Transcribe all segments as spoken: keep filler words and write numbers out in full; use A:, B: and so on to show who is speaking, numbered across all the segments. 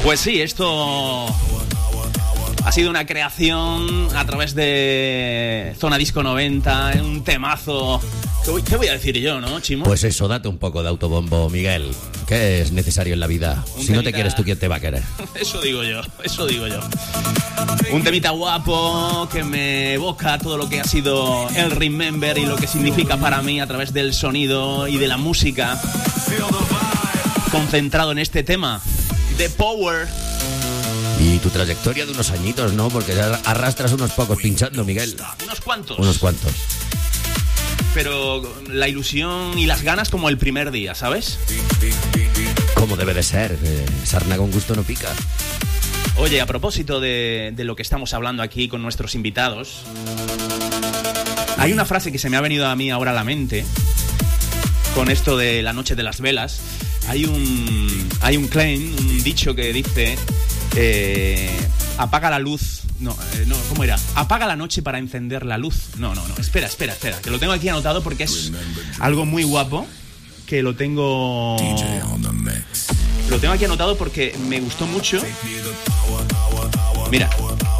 A: Pues sí, esto ha sido una creación a través de Zona Disco noventa, un temazo. ¿Qué voy a decir yo, no, Chimo?
B: Pues eso, date un poco de autobombo, Miguel. ¿Qué es necesario en la vida? Un si temita... no te quieres tú, ¿quién te va a querer?
A: Eso digo yo, eso digo yo. Un temita guapo que me evoca todo lo que ha sido el Remember y lo que significa para mí a través del sonido y de la música. Concentrado en este tema, The Power.
B: Y tu trayectoria de unos añitos, ¿no? Porque arrastras unos pocos pinchando, Miguel.
A: Unos cuantos.
B: Unos cuantos.
A: Pero la ilusión y las ganas como el primer día, ¿sabes?
B: Como debe de ser, eh, sarna con gusto no pica.
A: Oye, a propósito de, de lo que estamos hablando aquí con nuestros invitados, hay una frase que se me ha venido a mí ahora a la mente con esto de la noche de las velas. Hay un, hay un claim, un dicho que dice, eh, apaga la luz. No, eh, no, ¿cómo era? Apaga la noche para encender la luz. No, no, no, espera, espera, espera, que lo tengo aquí anotado porque es algo muy guapo, que lo tengo... Lo tengo aquí anotado porque me gustó mucho. Mira.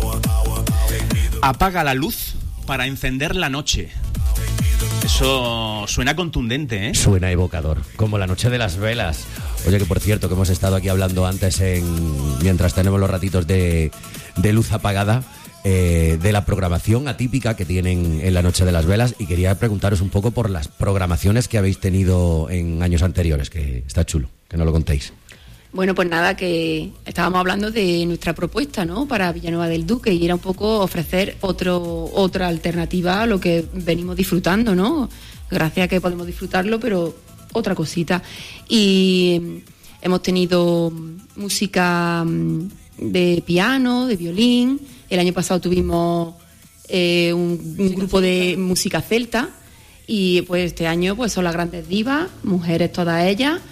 A: Apaga la luz para encender la noche. Eso suena contundente, ¿eh?
B: Suena evocador, como la noche de las velas. Oye, que por cierto, que hemos estado aquí hablando antes, en mientras tenemos los ratitos de, de luz apagada, eh, de la programación atípica que tienen en la noche de las velas, y quería preguntaros un poco por las programaciones que habéis tenido en años anteriores, que está chulo, que no lo contéis.
C: Bueno, pues nada, que estábamos hablando de nuestra propuesta, ¿no?, para Villanueva del Duque, y era un poco ofrecer otro otra alternativa a lo que venimos disfrutando, ¿no? Gracias a que podemos disfrutarlo, pero otra cosita. Y hemos tenido música de piano, de violín. El año pasado tuvimos eh, un, un grupo de música celta, y pues este año pues son las grandes divas, mujeres todas ellas,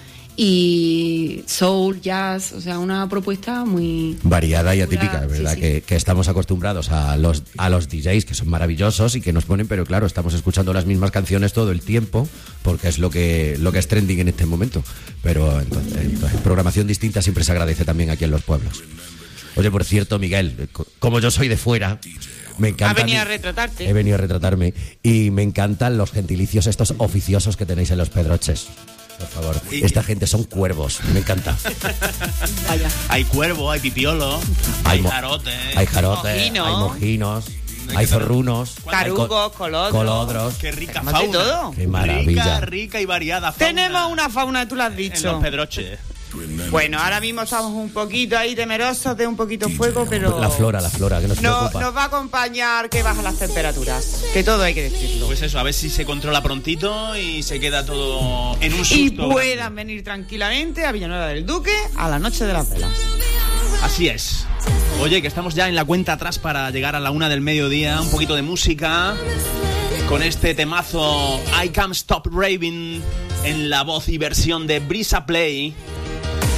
C: y soul, jazz, o sea, una propuesta muy
B: variada y atípica, ¿verdad?
C: Sí, sí.
B: Que, que estamos acostumbrados a los a los D Js que son maravillosos y que nos ponen, pero claro, estamos escuchando las mismas canciones todo el tiempo porque es lo que lo que es trending en este momento. Pero entonces, entonces programación distinta siempre se agradece también aquí en los pueblos. Oye, por cierto, Miguel, como yo soy de fuera, me encanta.
D: Ha venido a retratarte.
B: He venido a retratarme y me encantan los gentilicios estos oficiosos que tenéis en los Pedroches. Por favor, esta gente son cuervos, me encanta.
C: Vaya.
A: Hay cuervo, hay pipiolo, hay, hay jarote,
B: hay jarote,
D: mojino.
B: hay mojinos, hay zorrunos,
D: carugos,
B: co-
D: colodros.
B: colodros.
A: Qué rica
D: Tenemos
A: fauna.
D: de todo.
B: Qué maravilla.
A: Rica, rica y variada fauna.
D: Tenemos una fauna, tú lo has dicho.
A: En los Pedroches.
D: Bueno, ahora mismo estamos un poquito ahí temerosos de un poquito fuego, pero...
B: La flora, la flora, que nos
D: no,
B: preocupa.
D: nos va a acompañar que bajan las temperaturas, que todo hay que decirlo.
A: Pues eso, a ver si se controla prontito y se queda todo en un susto.
D: Y puedan venir tranquilamente a Villanueva del Duque a la noche de las velas.
A: Así es. Oye, que estamos ya en la cuenta atrás para llegar a la una del mediodía. Un poquito de música con este temazo I Can't Stop Raving en la voz y versión de Brisa Play.